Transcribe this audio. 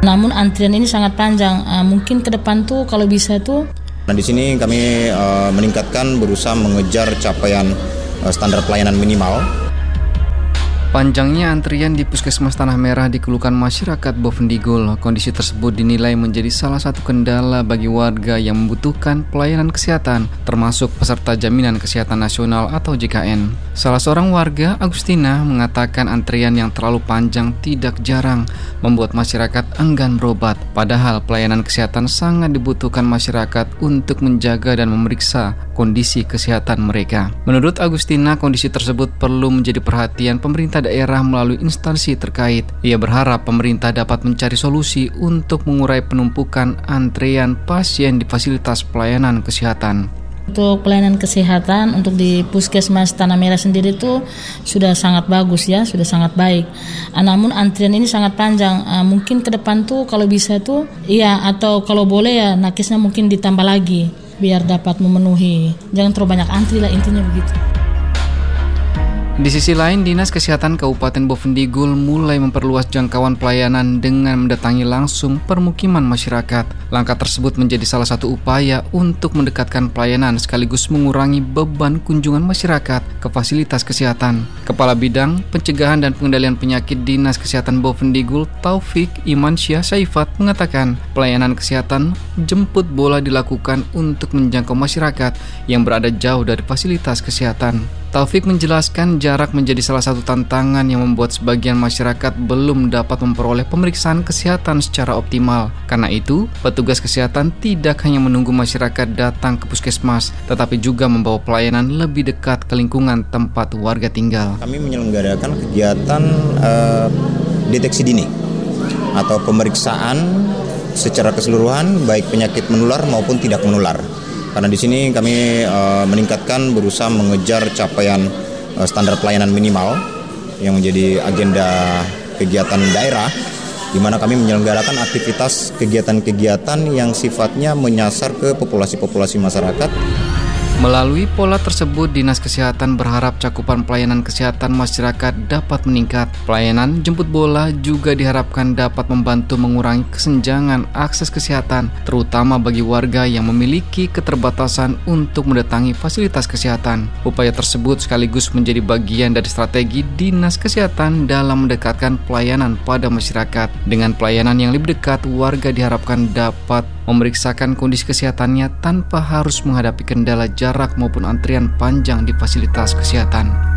namun antrian ini sangat panjang. Mungkin ke depan tuh kalau bisa tuh. Nah, di sini kami meningkatkan, berusaha mengejar capaian standar pelayanan minimal. Panjangnya antrian di Puskesmas Tanah Merah dikeluhkan masyarakat Bovendigul. Kondisi tersebut dinilai menjadi salah satu kendala bagi warga yang membutuhkan pelayanan kesehatan, termasuk peserta Jaminan Kesehatan Nasional atau JKN. Salah seorang warga, Agustina, mengatakan antrian yang terlalu panjang tidak jarang membuat masyarakat enggan berobat. Padahal pelayanan kesehatan sangat dibutuhkan masyarakat untuk menjaga dan memeriksa kondisi kesehatan mereka. Menurut Agustina, kondisi tersebut perlu menjadi perhatian pemerintah daerah melalui instansi terkait. Ia berharap pemerintah dapat mencari solusi untuk mengurai penumpukan antrean pasien di fasilitas pelayanan kesehatan. Untuk pelayanan kesehatan untuk di Puskesmas Tanah Merah sendiri itu sudah sangat bagus ya, sudah sangat baik. Namun antrian ini sangat panjang. Mungkin ke depan tuh kalau bisa tuh atau kalau boleh ya nakesnya mungkin ditambah lagi biar dapat memenuhi. Jangan terlalu banyak antri lah, intinya begitu. Di sisi lain, Dinas Kesehatan Kabupaten Bovendigul mulai memperluas jangkauan pelayanan dengan mendatangi langsung permukiman masyarakat. Langkah tersebut menjadi salah satu upaya untuk mendekatkan pelayanan sekaligus mengurangi beban kunjungan masyarakat ke fasilitas kesehatan. Kepala Bidang Pencegahan dan Pengendalian Penyakit Dinas Kesehatan Bovendigul, Taufik Imansyah Saifat, mengatakan pelayanan kesehatan jemput bola dilakukan untuk menjangkau masyarakat yang berada jauh dari fasilitas kesehatan. Taufik menjelaskan jarak menjadi salah satu tantangan yang membuat sebagian masyarakat belum dapat memperoleh pemeriksaan kesehatan secara optimal. Karena itu, petugas kesehatan tidak hanya menunggu masyarakat datang ke puskesmas, tetapi juga membawa pelayanan lebih dekat ke lingkungan tempat warga tinggal. Kami menyelenggarakan kegiatan deteksi dini atau pemeriksaan secara keseluruhan, baik penyakit menular maupun tidak menular. Karena di sini kami meningkatkan, berusaha mengejar capaian standar pelayanan minimal yang menjadi agenda kegiatan daerah, di mana kami menyelenggarakan aktivitas kegiatan-kegiatan yang sifatnya menyasar ke populasi-populasi masyarakat. Melalui pola tersebut, Dinas Kesehatan berharap cakupan pelayanan kesehatan masyarakat dapat meningkat. Pelayanan jemput bola juga diharapkan dapat membantu mengurangi kesenjangan akses kesehatan, terutama bagi warga yang memiliki keterbatasan untuk mendatangi fasilitas kesehatan. Upaya tersebut sekaligus menjadi bagian dari strategi Dinas Kesehatan dalam mendekatkan pelayanan pada masyarakat. Dengan pelayanan yang lebih dekat, warga diharapkan dapat memeriksakan kondisi kesehatannya tanpa harus menghadapi kendala jarak maupun antrian panjang di fasilitas kesehatan.